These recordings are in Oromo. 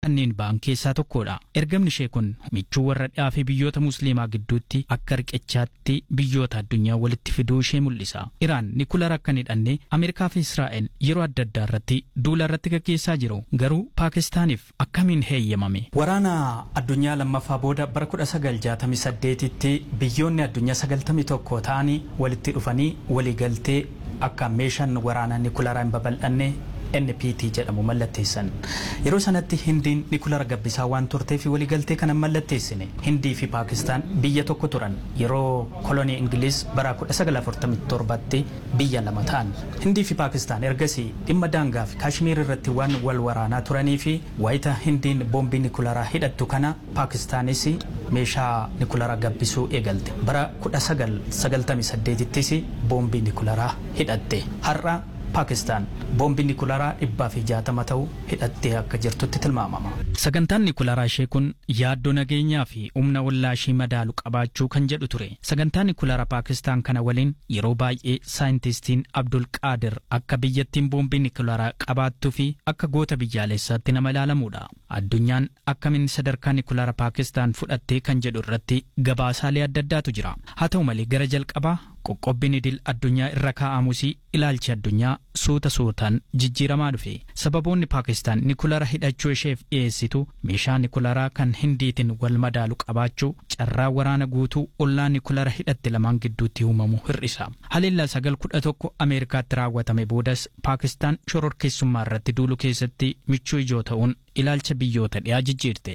kanneen ba'an keessaa tokkodha. Ergamni ishee kun michuu warra dhiyaa fi biyyoota musliimaa gidduutti akka riqichaatti biyyoota addunyaa walitti fiduu ishee mul'isa. Iraan Nikulara akka hidhanne Ameerikaa fi Israa'el yeroo adda addaa irratti duula irratti gaggeessaa jiru. Garuu Paakistaaniif akkamiin heeyyamame? Waraana addunyaa lammaffaa booda bara 1968tti biyyoonni addunyaa 91 ta'anii walitti dhufanii waliigaltee akka meeshaan waraanaa Nikulara hin babal'anne NPT jedhamu mallatteessan. Yeroo sanatti Hindiin Nikulara gabbisaa waan turteef waliigaltee kana mallatteessine. Hindii fi Paakistaan biyya tokko turan. Yeroo kolonii Ingiliis bara 1947tti biyya lama ta'an. Hindii fi Paakistaan ergasii dhimma daangaa fi Kaashmiir irratti waan wal waraanaa turanii fi wayita Hindiin boombii Nikularaa hidhattu kana Paakistaanis meeshaa Nikulara gabbisuu eegalte. Bara 1998ttis boombii Nikularaa hidhatte. Har'a Pakistan boombii Nikularaa 160 ta'u hidhattee akka jirtutti tilmaamama. Sagantaan Nikularaa ishee kun yaaddoo nageenyaa fi humna wallaashii madaalu qabaachuu kan jedhu ture. Sagantaan Nikularaa Pakistan kana waliin yeroo baay'ee saayintistiin Abdul Qaadir akka biyyattiin boombii Nikularaa qabaattuu fi akka goota biyyaalessaatti nama ilaalamudha. Addunyaan akkamiin sadarkaa Nikularaa Pakistan fudhattee kan jedhu irratti gabaasaalee adda addaatu jira. Haa ta'u malee gara jalqabaa qoqqobbiin idil addunyaa irra kaa'amus ilaalchi addunyaa suuta suutaan jijjiiramaa dhufe. Sababoonni Paakistaan Nikulara hidhachuu isheef dhiyeessitu meeshaa Nikularaa kan Hindiitiin wal madaalu qabaachuu, carraa waraana guutuu ollaa Nikulara hidhatte lamaan gidduutti uumamu hir'isa. Haleellaa 911 Ameerikaatti raawwatame boodas Paakistaan shororkeessummaa irratti duulu keessatti michuu ijoo ta'uun ilaalcha biyyoota dhiyaa jijjiirte.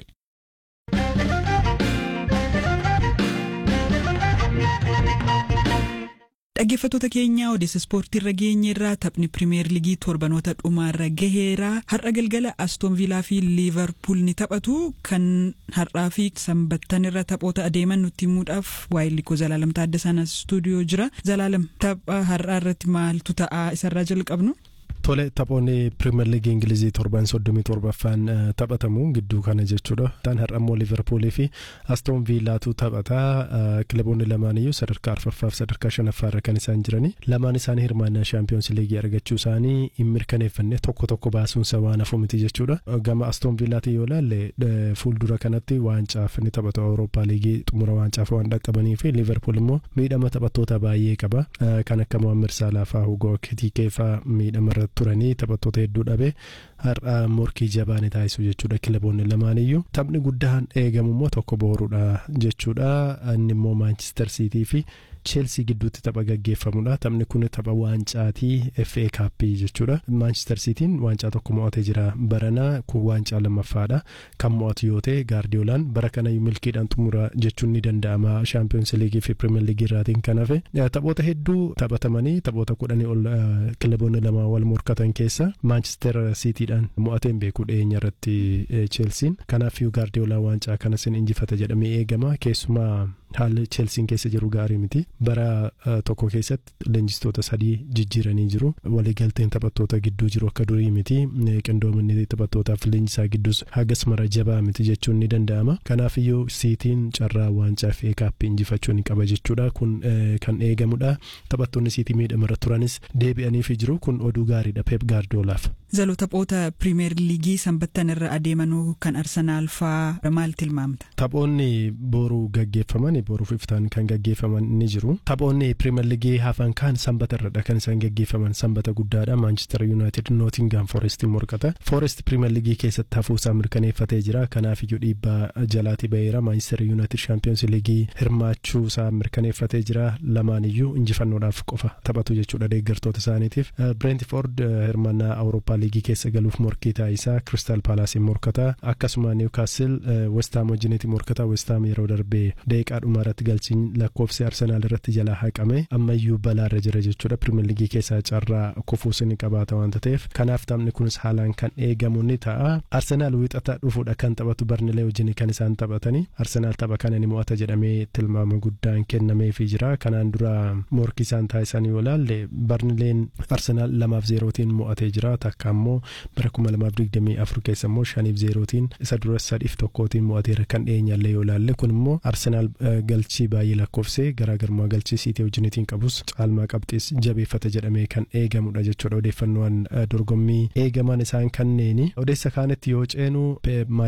Dhaggeeffattoota keenya odeessa ispoortii irra geenye irraa taphni Pirimeer Liigii torbanoota dhumaarra gaheera. Har'a galgala Aston Villaa fi Liverpool ni taphatu. Kan har'aa fi sanbattan irra taphoota adeeman nutti himuudhaaf waa'illi koo Zalaalam Taaddasaa stuudiyoo jira. Zalaalam, tapha har'aa irratti maaltu ta'a isarraa jalqabnu? Tole, taphoonni Pirimeer Liigii Ingilizii 37ffaan taphatamu gidduu kana jechuudha. Tan har'ammoo Liverpool fi Aston Villaatu taphata. Kilaboonni lamaan iyyuu sadarkaa 4ffaa fi sadarkaa 5ffaa irra kan isaan jirani. Lamaan isaanii hirmaannaa Champions League argachuu isaanii hin mirkaneeffanne tokko baasuun waan hafu miti jechuudha. Gama Aston Villaati yoo ilaalle fuuldura kanatti waancaa ni taphatu. Awurooppaa Liigii xumura waancaa waan dhaqqabanii fi Liverpool immoo miidhama taphattoota baay'ee qaba. Kan akka Mohamed Salah fa'aa, Hugo Ekitike fa'aa miidhama irratti turanii taphattoota hedduu dhabe. Har'a morkii jabaa ni taasisu jechuudha kilaboonni lamaan iyyuu. Taphni guddaan eegamu immoo tokko boruudha jechuudha. Inni immoo Manchester City fi Chelsea gidduutti tapha gaggeeffamudha. Taphni kun tapha waancaatii FA Cup jechuudha. Manchester Cityn waancaa tokko mo'atee jira barana, kun waancaa lammaffaadha. Kan mo'atu yoo ta'e Guardiolaan bara kana milkiidhaan xumura jechuun ni danda'ama. Champions League fi Premier League irraatiin kan hafe taphoota hedduu taphatamanii taphoota 10 ol kilaboonni lama wal morkatan keessa Manchester Cityidhaan mo'ateen beekuu dhiyeenya irratti Chelsean. Kanaaf Guardiolaan waancaa kanas ni injifata jedhamee eegama. Keessumaa haalli Chelsea keessa jiru gaarii miti. Bara tokko keessatti leenjistoota 3 jijjiiranii jiru. Waliigalteen taphattoota gidduu jiru akka durii miti. Qindoominni taphattootaaf leenjisaa gidduus hagas mara jabaa miti jechuun ni danda'ama. Kanaaf iyyuu Cityn carraa waancaa FA Cup injifachuu ni qaba jechuudha. Kun kan eegamudha. Taphattoonni City miidhamarra turanis deebi'aniif jiru. Kun oduu gaariidha Pep Guardiolaaf. Zaloo, taphoota Pirimeer Liigii sanbattan irra adeemanuu kan Arsenaal fa'aa maal tilmaamta? Taphoonni boru gaggeeffaman boruuf iftaan kan gaggeeffaman ni jiru. Taphoonni Pirimeer Liigii hafan kan sanbata irradha kan isaan gaggeeffaman. Sanbata guddaadha. Manchester United Nottingham Forest morkata. Forest Pirimeer Liigii keessatti hafuusaa mirkaneeffatee jira. Kanaaf iyyuu dhiibbaa jalaati ba'eera. Manchester United Champions League hirmaachuusaa mirkaneeffatee jira. Lamaan iyyuu injifannoodhaaf qofa taphatu jechuudha deeggartoota isaaniitiif. Brentford hirmaannaa Awurooppaa Liigii keessa galuuf morkii taasisaa. Crystal Palace morkata. Akkasuma Newcastle West Ham wajjinitti morkata. West Ham yeroo darbee daqiiqaa dhumaarratti galchiin lakkoofsi Arsenaal irratti jalaa haqame ammayyuu balaarra jira jechuudha. Pirimeer Liigii keessaa carraa kufuus ni qabaata waan ta'eef kanaaf taphni kunis haalaan kan eegamu ni ta'a. Arsenaal wixata dhufuudha kan taphatu Barnilee wajjin kan isaan taphatanii. Arsenaal tapha kana ni mo'ata jedhamee tilmaama guddaan kennameefii jira. Kanaan dura morkii isaan taasisanii yoo ilaalle Barnileen Arsenaal 2-0tiin mo'atee jira. Takka immoo bara 2024 keessa immoo 5-0tiin isa dura 3-1tiin mo'ateera kan dhiyeenyallee yoo ilaalle. Kun immoo Arsenaal galchii baay'ee lakkoofsee garaagarummaa galchii City wajjinitiin qabus caalmaa qabxiis jabeeffata jedhamee kan eegamudha jechuudha. Odeeffannoowwan dorgommii eegaman isaan kanneeni. Odeessa kaanitti yoo ceenu